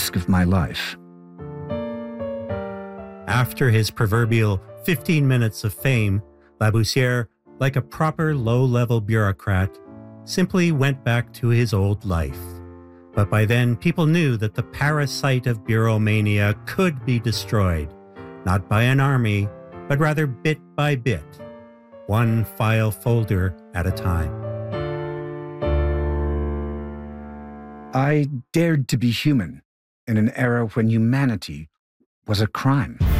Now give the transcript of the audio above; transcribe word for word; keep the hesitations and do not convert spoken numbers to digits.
risk of my life. After his proverbial fifteen minutes of fame, Laboussière, like a proper low-level bureaucrat, simply went back to his old life. But by then, people knew that the parasite of bureaumania could be destroyed, not by an army, but rather bit by bit, one file folder at a time. I dared to be human in an era when humanity was a crime.